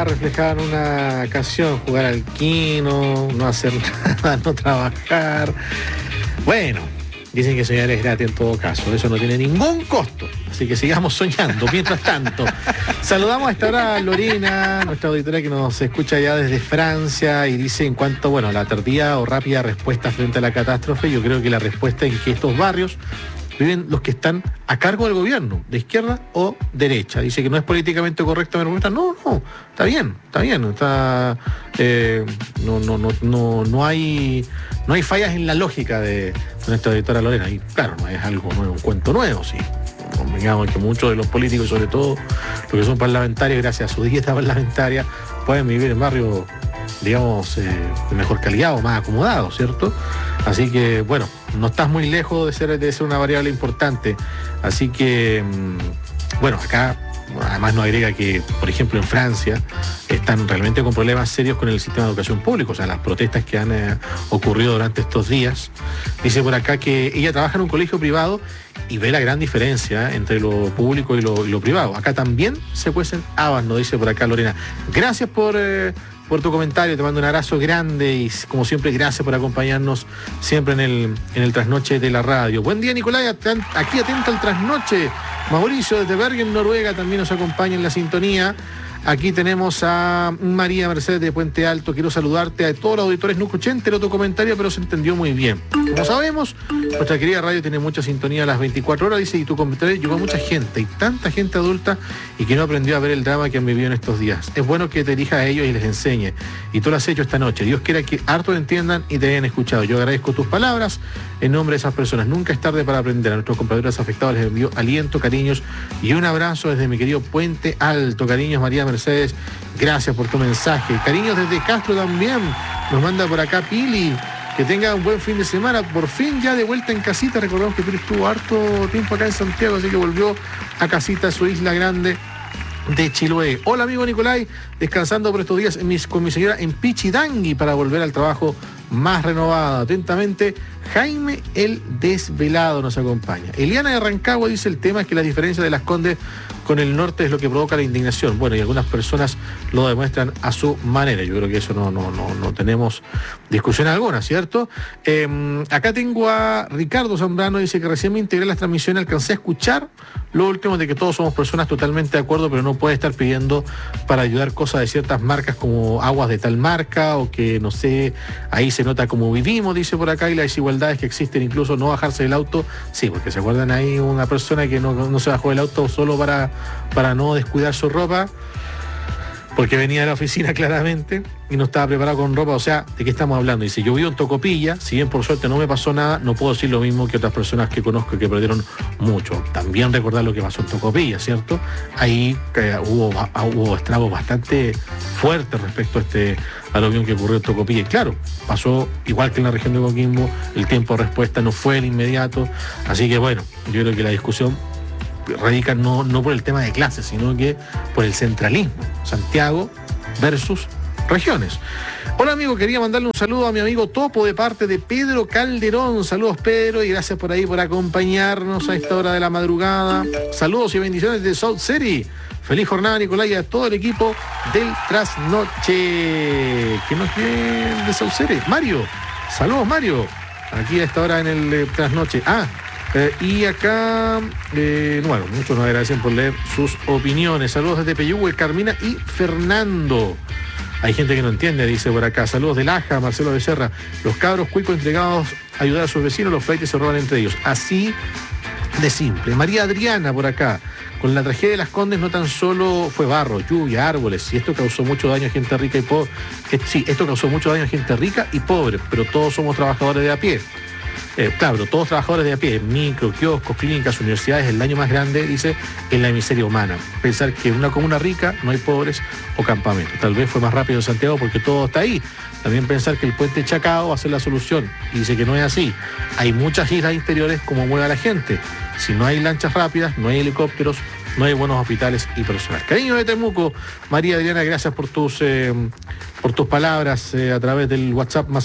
está reflejada en una canción: jugar al quino, no hacer nada, no trabajar. Bueno, dicen que soñar es gratis en todo caso, eso no tiene ningún costo, así que sigamos soñando. Mientras tanto, saludamos a esta hora a Lorena, nuestra auditora que nos escucha ya desde Francia, y dice en cuanto, bueno, a la tardía o rápida respuesta frente a la catástrofe, yo creo que la respuesta es que estos barrios viven los que están a cargo del gobierno, de izquierda o derecha. Dice que no es políticamente correcto mi respuesta. No, está bien, está no hay fallas en la lógica de nuestra editora Lorena. Y claro, no es algo nuevo, un cuento nuevo, sí. Convengamos que muchos de los políticos, sobre todo los que son parlamentarios, gracias a su dieta parlamentaria, pueden vivir en barrios, digamos, de mejor calidad o más acomodados, ¿cierto? Así que, bueno, no estás muy lejos de ser una variable importante. Así que, bueno, acá además nos agrega que, por ejemplo, en Francia están realmente con problemas serios con el sistema de educación público, o sea, las protestas que han ocurrido durante estos días. Dice por acá que ella trabaja en un colegio privado y ve la gran diferencia entre lo público y lo privado. Acá también se cuecen habas, nos dice por acá Lorena. Gracias por tu comentario, te mando un abrazo grande y, como siempre, gracias por acompañarnos siempre en el trasnoche de la radio. Buen día, Nicolás, aquí atenta al trasnoche. Mauricio desde Bergen, Noruega, también nos acompaña en la sintonía. Aquí tenemos a María Mercedes de Puente Alto. Quiero saludarte a todos los auditores. No escuché entero tu comentario, pero se entendió muy bien. Como sabemos, nuestra querida radio tiene mucha sintonía a las 24 horas, dice, y tu comentario llegó a mucha gente, y tanta gente adulta, y que no aprendió a ver el drama que han vivido en estos días. Es bueno que te dirijas a ellos y les enseñe. Y tú lo has hecho esta noche. Dios quiera que harto entiendan y te hayan escuchado. Yo agradezco tus palabras en nombre de esas personas. Nunca es tarde para aprender. A nuestros compañeros afectados les envío aliento, cariños y un abrazo desde mi querido Puente Alto. Cariños, María Mercedes, gracias por tu mensaje. Cariños desde Castro también, nos manda por acá Pili. Que tenga un buen fin de semana, por fin ya de vuelta en casita. Recordamos que Pili estuvo harto tiempo acá en Santiago, así que volvió a casita, a su isla grande de Chiloé. Hola amigo Nicolai, descansando por estos días con mi señora en Pichidangui para volver al trabajo más renovada. Atentamente, Jaime el Desvelado nos acompaña. Eliana de Rancagua dice: el tema es que la diferencia de Las Condes con el norte es lo que provoca la indignación. Bueno, y algunas personas lo demuestran a su manera. Yo creo que eso no tenemos discusión alguna, ¿cierto? Acá tengo a Ricardo Zambrano, dice que recién me integré a las transmisiones, alcancé a escuchar lo último de que todos somos personas totalmente de acuerdo, pero no puede estar pidiendo para ayudar cosas de ciertas marcas como aguas de tal marca, o que, no sé, ahí se nota cómo vivimos, dice por acá, y las desigualdades que existen, incluso no bajarse del auto. Sí, porque se acuerdan ahí una persona que no se bajó del auto solo para no descuidar su ropa, porque venía de la oficina claramente y no estaba preparado con ropa. O sea, ¿de qué estamos hablando? Dice, yo vivo en Tocopilla, si bien por suerte no me pasó nada, no puedo decir lo mismo que otras personas que conozco que perdieron mucho. También recordar lo que pasó en Tocopilla, ¿cierto? Ahí hubo estragos bastante fuertes respecto a lo que ocurrió en Tocopilla. Y claro, pasó igual que en la región de Coquimbo, el tiempo de respuesta no fue el inmediato. Así que bueno, yo creo que la discusión radica no por el tema de clases, sino que por el centralismo. Santiago versus regiones. Hola amigo, quería mandarle un saludo a mi amigo Topo de parte de Pedro Calderón. Saludos Pedro, y gracias por ahí por acompañarnos a esta hora de la madrugada. Saludos y bendiciones de South City. Feliz jornada, Nicolás, y a todo el equipo del Trasnoche. ¿Quién nos viene de South City? Mario. Saludos Mario. Aquí a esta hora en el Trasnoche. Y acá, bueno, muchos nos agradecen por leer sus opiniones. Saludos desde Peyúgue, Carmina y Fernando. Hay gente que no entiende, dice por acá. Saludos del Aja, Marcelo Becerra. Los cabros cuicos entregados a ayudar a sus vecinos, los flaites se roban entre ellos. Así de simple. María Adriana por acá. Con la tragedia de Las Condes no tan solo fue barro, lluvia, árboles, y esto causó mucho daño a gente rica y pobre. Sí, esto causó mucho daño a gente rica y pobre, pero todos somos trabajadores de a pie. Claro, todos trabajadores de a pie, micro, kioscos, clínicas, universidades, el daño más grande, dice, en la miseria humana. Pensar que en una comuna rica no hay pobres o campamentos. Tal vez fue más rápido en Santiago porque todo está ahí. También pensar que el puente Chacao va a ser la solución. Y dice que no es así. Hay muchas islas interiores como mueve a la gente. Si no hay lanchas rápidas, no hay helicópteros, no hay buenos hospitales y personal. Cariño de Temuco, María Adriana, gracias por tus palabras a través del WhatsApp más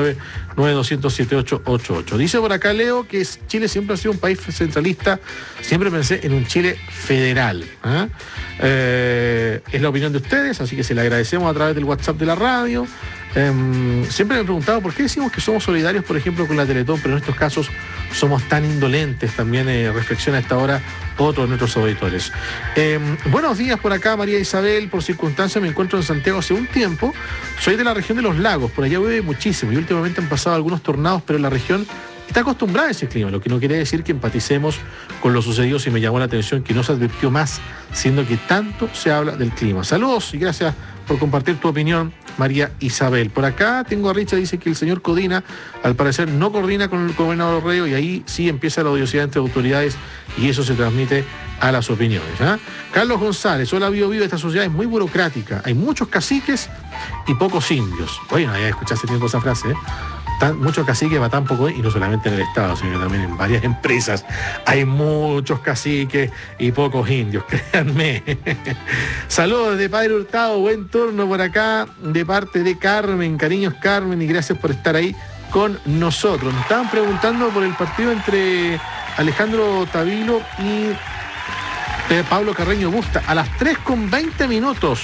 569-9200-7888. Dice por acá Leo que Chile siempre ha sido un país centralista. Siempre pensé en un Chile federal. es la opinión de ustedes, así que se le agradecemos a través del WhatsApp de la radio. Siempre me he preguntado por qué decimos que somos solidarios, por ejemplo, con la Teletón, pero en estos casos somos tan indolentes. También reflexiona a esta hora otro de nuestros auditores. Buenos días por acá, María Isabel. Por circunstancias me encuentro en Santiago hace un tiempo. Soy de la región de los lagos, por allá llueve muchísimo y últimamente han pasado algunos tornados, pero la región está acostumbrada a ese clima, lo que no quiere decir que empaticemos con lo sucedido. Si me llamó la atención que no se advirtió más, siendo que tanto se habla del clima. Saludos y gracias por compartir tu opinión, María Isabel. Por acá tengo a Richard, dice que el señor Codina al parecer no coordina con el gobernador Reo, y ahí sí empieza la odiosidad entre autoridades y eso se transmite a las opiniones. Carlos González, hola, Bio Bio, esta sociedad es muy burocrática, hay muchos caciques y pocos indios. Oye, no, ya escuché hace tiempo esa frase, muchos caciques va tan poco, y no solamente en el Estado, sino que también en varias empresas hay muchos caciques y pocos indios, créanme. Saludos de Padre Hurtado, buen turno por acá de parte de Carmen, cariños Carmen, y gracias por estar ahí con nosotros. Nos estaban preguntando por el partido entre Alejandro Tavilo y Pablo Carreño Busta. A las 3:20 minutos.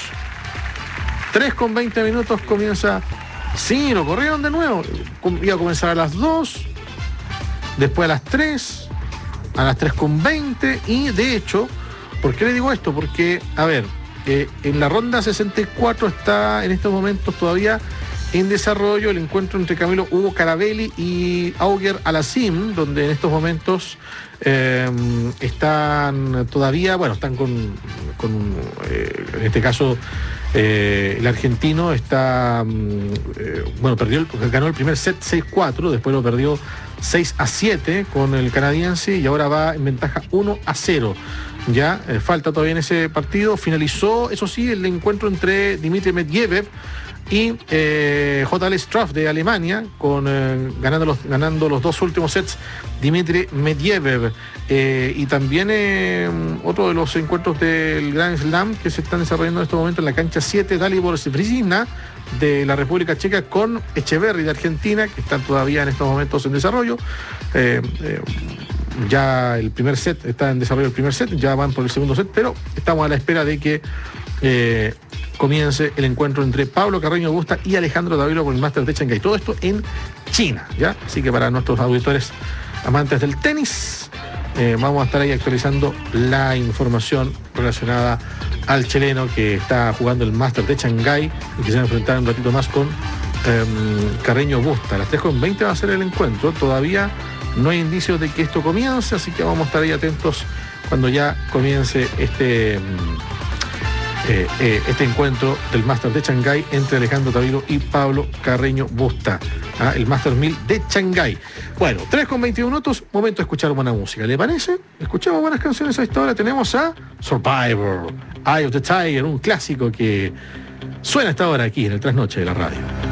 3:20 minutos comienza. Sí, lo corrieron de nuevo. Iba a comenzar a las 2, después a las 3, a las 3:20, y de hecho, ¿por qué le digo esto? Porque, a ver, en la ronda 64 está en estos momentos todavía en desarrollo el encuentro entre Camilo Hugo Carabelli y Auger Alacim, donde en estos momentos están todavía, bueno, están con en este caso, el argentino está, ganó el primer set 6-4, después lo perdió 6-7 con el canadiense y ahora va en ventaja 1-0. Ya falta todavía en ese partido. Finalizó, eso sí, el encuentro entre Dmitry Medvedev y JL Struff de Alemania, con ganando los dos últimos sets Dmitry Medvedev. Y también otro de los encuentros del Grand Slam que se están desarrollando en este momento en la cancha 7, Dalibor Svizina de la República Checa con Echeverry de Argentina, que están todavía en estos momentos en desarrollo. Ya el primer set, está en desarrollo el primer set, ya van por el segundo set, pero estamos a la espera de que comience el encuentro entre Pablo Carreño Busta y Alejandro Tavilo por el Masters de Shanghái. Todo esto en China, ¿ya? Así que para nuestros auditores amantes del tenis, vamos a estar ahí actualizando la información relacionada al chileno que está jugando el Masters de Shanghái y que se va a enfrentar un ratito más con Carreño Busta. A las 3:20 va a ser el encuentro. Todavía no hay indicios de que esto comience, así que vamos a estar ahí atentos cuando ya comience este encuentro del Masters de Shanghái entre Alejandro Tavilo y Pablo Carreño Busta, el Masters 1000 de Shanghái. Bueno, 3:21 minutos, momento de escuchar buena música. ¿Le parece? Escuchamos buenas canciones a esta hora. Tenemos a Survivor, Eye of the Tiger, un clásico que suena a esta hora aquí en el Trasnoche de la radio.